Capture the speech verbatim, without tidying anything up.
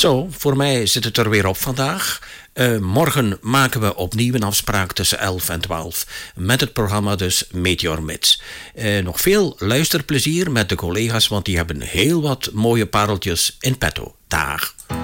Zo, voor mij zit het er weer op vandaag. Uh, morgen maken we opnieuw een afspraak tussen elf en twaalf. Met het programma dus Meteor Mits. Uh, nog veel luisterplezier met de collega's, want die hebben heel wat mooie pareltjes in petto. Dag.